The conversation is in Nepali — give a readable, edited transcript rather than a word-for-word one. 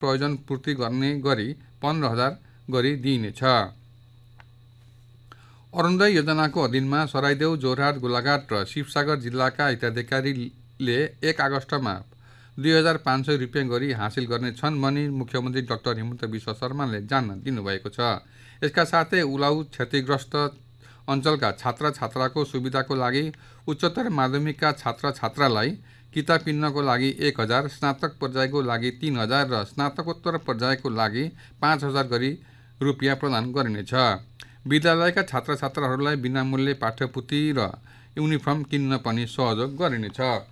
प्रयोजन पूर्ति गर्ने गरी 15,000 गरी दिइनेछ। अरुणोदय योजनाको अधीनमा सराइदेउ, जोरहाट, गोलाघाट र शिवसागर जिल्लाका हिताधिकारीले 1 अगस्टमा 2,500 रुपियाँ गरी हासिल गर्नेछन् भनी मुख्यमन्त्री डाक्टर हिमन्त विश्व शर्माले जान्न दिनुभएको छ। यसका साथै उलाउ क्षतिग्रस्त अञ्चलका छात्र-छात्राको सुविधाको लागि उच्चतर माध्यमिकका छात्र-छात्रालाई किताब किन्नको लागि 1,000, स्नातक पर्यायको लागि 3,000 र स्नातकोत्तर पर्यायको लागि 5,000 गरी रुपियाँ प्रदान गरिनेछ। विद्यालयका छात्र-छात्राहरूलाई बिनामूल्य पाठ्यपुस्तक र युनिफर्म किन्न पनि सहयोग गरिनेछ।